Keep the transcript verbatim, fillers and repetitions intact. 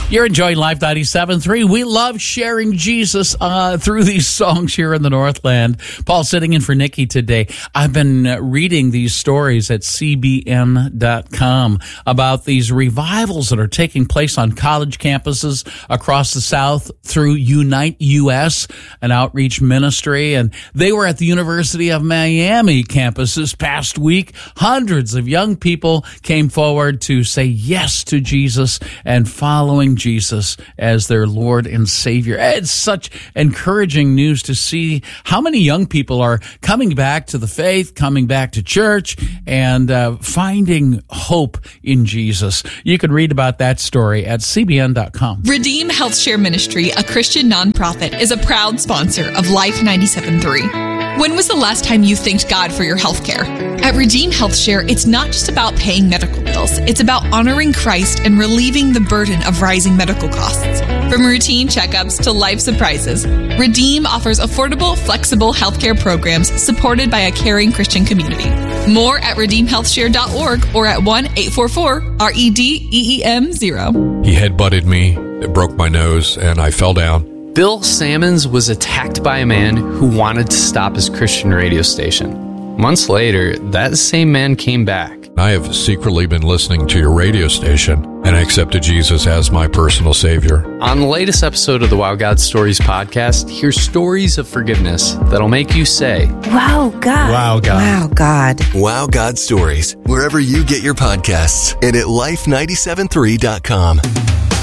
You're enjoying Life ninety-seven point three. We love sharing Jesus uh, through these songs here in the Northland. Paul sitting in for Nikki today. I've been uh, reading these stories at C B N dot com about these revivals that are taking place on college campuses across the South through Unite U S, an outreach ministry. And they were at the University of Miami campus this past week. Hundreds of young people came forward to say yes to Jesus and following Jesus as their Lord and Savior. It's such encouraging news to see how many young people are coming back to the faith, coming back to church, and uh, finding hope in Jesus. You can read about that story at C B N dot com. Redeem Health Share Ministry, a Christian nonprofit, is a proud sponsor of Life ninety-seven point three. When was the last time you thanked God for your health care? At Redeem Health Share, it's not just about paying medical bills. It's about honoring Christ and relieving the burden of rising medical costs. From routine checkups to life surprises, Redeem offers affordable, flexible healthcare programs supported by a caring Christian community. More at redeem health share dot org or at one eight four four R E D E E M zero. He headbutted me, it broke my nose, and I fell down. Bill Sammons was attacked by a man who wanted to stop his Christian radio station. Months later, that same man came back. I have secretly been listening to your radio station, and I accepted Jesus as my personal Savior. On the latest episode of the Wow God Stories podcast, hear stories of forgiveness that'll make you say, Wow, God. Wow, God. Wow, God. Wow God Stories, wherever you get your podcasts, and at life nine seven three dot com.